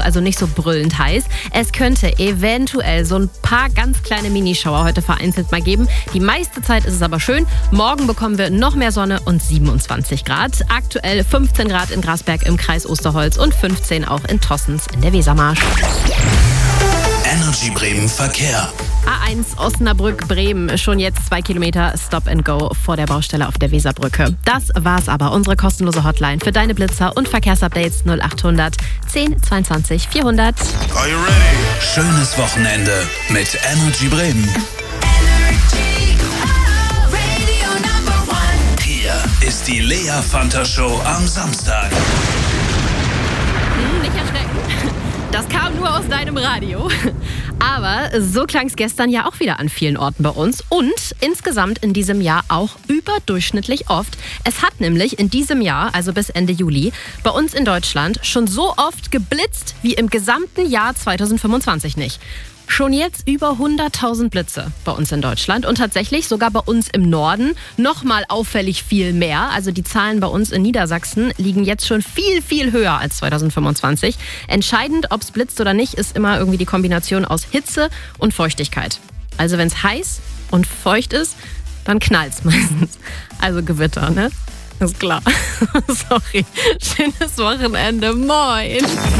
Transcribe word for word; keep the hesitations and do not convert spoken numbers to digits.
also nicht so brüllend heiß. Es könnte eventuell so ein paar ganz kleine Minischauer heute vereinzelt mal geben. Die meiste Zeit ist es aber schön. Morgen bekommen wir noch mehr Sonne und siebenundzwanzig Grad. Aktuell fünfzehn Grad in Grasberg im Kreis Osterholz und fünfzehn auch in Tossens in der Wesermarsch. Energy Bremen Verkehr. A eins Osnabrück-Bremen, schon jetzt zwei Kilometer Stop and Go vor der Baustelle auf der Weserbrücke. Das war's aber, unsere kostenlose Hotline für deine Blitzer und Verkehrsupdates null achthundert zehn zweiundzwanzig vierhundert. Are you ready? Schönes Wochenende mit Energy Bremen. Hier ist die Lea Fanta Show am Samstag. Hm, nicht erschrecken. Das kam nur aus deinem Radio. Aber so klang es gestern ja auch wieder an vielen Orten bei uns und insgesamt in diesem Jahr auch überdurchschnittlich oft. Es hat nämlich in diesem Jahr, also bis Ende Juli, bei uns in Deutschland schon so oft geblitzt wie im gesamten Jahr zweitausendfünfundzwanzig nicht. Schon jetzt über hunderttausend Blitze bei uns in Deutschland und tatsächlich sogar bei uns im Norden nochmal auffällig viel mehr. Also die Zahlen bei uns in Niedersachsen liegen jetzt schon viel, viel höher als zweitausendfünfundzwanzig. Entscheidend, ob es blitzt oder nicht, ist immer irgendwie die Kombination aus Hitze und Feuchtigkeit. Also wenn es heiß und feucht ist, dann knallt es meistens. Also Gewitter, ne? Ist klar. Sorry. Schönes Wochenende. Moin.